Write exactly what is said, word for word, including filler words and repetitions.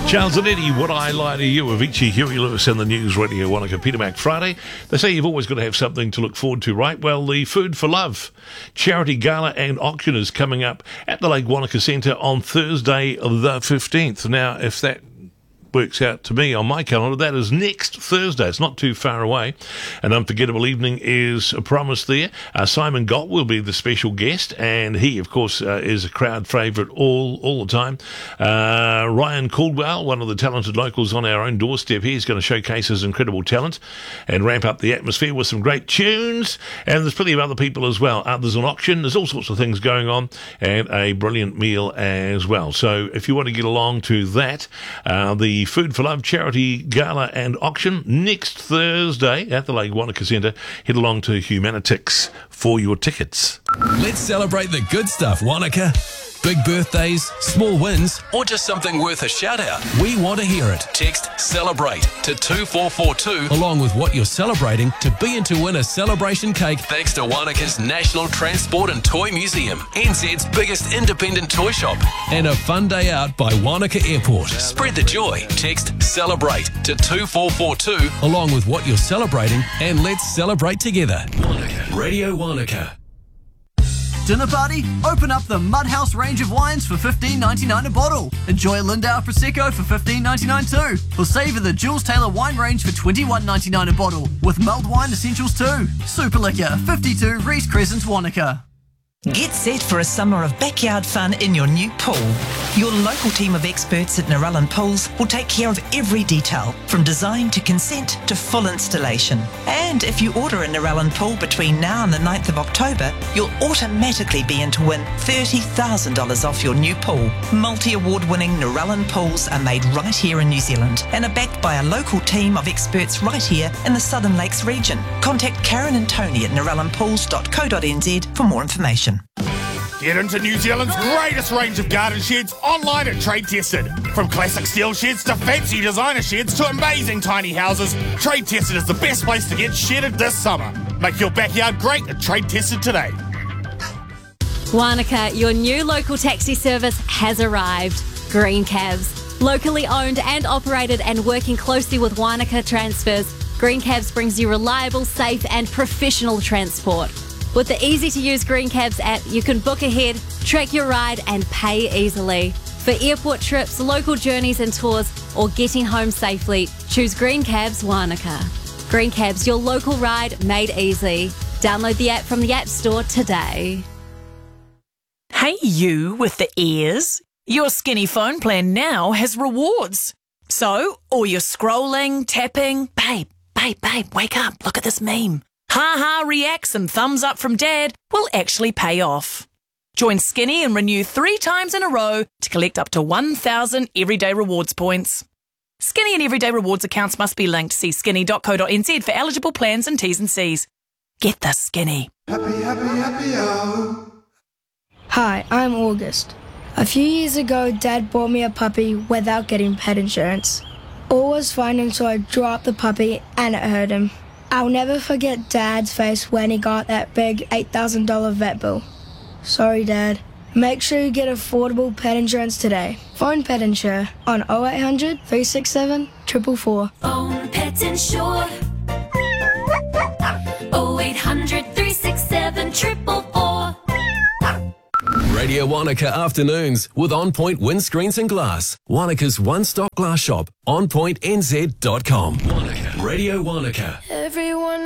Charles and Eddie, Would I Lie to You? Avicii, Huey Lewis and the News Radio Wanaka Peter Mac Friday. They say you've always got to have something to look forward to, right? Well, the Food for Love charity gala and auction is coming up at the Lake Wanaka Centre on Thursday the fifteenth. Now, if that works out to me on my calendar, that is next Thursday. It's not too far away. An unforgettable evening is promised there. Uh, Simon Gott will be the special guest, and he, of course, uh, is a crowd favourite all all the time. Uh, Ryan Caldwell, one of the talented locals on our own doorstep here, is going to showcase his incredible talent and ramp up the atmosphere with some great tunes. And there's plenty of other people as well. Uh, there's an auction. There's all sorts of things going on, and a brilliant meal as well. So if you want to get along to that, uh, the Food for Love charity gala and auction next Thursday at the Lake Wanaka Centre. Head along to Humanitix for your tickets. Let's celebrate the good stuff, Wanaka. Big birthdays, small wins, or just something worth a shout out. We want to hear it. Text CELEBRATE to two four four two along with what you're celebrating to be in to win a celebration cake thanks to Wanaka's National Transport and Toy Museum, N Z's biggest independent toy shop, and a fun day out by Wanaka Airport. Spread the joy. Text CELEBRATE to two four four two along with what you're celebrating, and let's celebrate together. Wanaka. Radio Wanaka. Dinner party? Open up the Mudhouse range of wines for fifteen ninety-nine a bottle. Enjoy Lindau Prosecco for fifteen ninety-nine too. Or savour the Jules Taylor wine range for twenty-one ninety-nine a bottle, with mulled wine essentials too. Super Liquor, fifty-two Reese Crescent, Wanaka. Get set for a summer of backyard fun in your new pool. Your local team of experts at Narellan Pools will take care of every detail, from design to consent to full installation. And if you order a Narellan pool between now and the ninth of October, you'll automatically be in to win thirty thousand dollars off your new pool. Multi-award winning Narellan Pools are made right here in New Zealand and are backed by a local team of experts right here in the Southern Lakes region. Contact Karen and Tony at narellan pools dot co dot n z for more information. Get into New Zealand's greatest range of garden sheds online at Trade Tested. From classic steel sheds to fancy designer sheds to amazing tiny houses, Trade Tested is the best place to get shedded this summer. Make your backyard great at Trade Tested today. Wanaka, your new local taxi service has arrived. Green Cabs. Locally owned and operated and working closely with Wanaka Transfers, Green Cabs brings you reliable, safe and professional transport. With the easy-to-use Green Cabs app, you can book ahead, track your ride and pay easily. For airport trips, local journeys and tours, or getting home safely, choose Green Cabs Wanaka. Green Cabs, your local ride made easy. Download the app from the App Store today. Hey you with the ears. Your Skinny phone plan now has rewards. So, all your scrolling, tapping, babe, babe, babe, wake up, look at this meme. Ha-ha reacts and thumbs up from dad will actually pay off. Join Skinny and renew three times in a row to collect up to one thousand Everyday Rewards points. Skinny and Everyday Rewards accounts must be linked. See skinny dot co dot n z for eligible plans and T's and C's. Get the Skinny. Happy, happy, happy, oh. Hi, I'm August. A few years ago, Dad bought me a puppy without getting pet insurance. All was fine until I dropped the puppy and it hurt him. I'll never forget Dad's face when he got that big eight thousand dollars vet bill. Sorry, Dad. Make sure you get affordable pet insurance today. Phone Pet Insure on oh eight hundred, three six seven, four four four. Phone Pet Insure. oh eight hundred, three six seven, four four four. Radio Wanaka Afternoons with On Point Windscreens and Glass. Wanaka's one-stop glass shop. on point n z dot com. Wanaka. Radio Wanaka. Everyone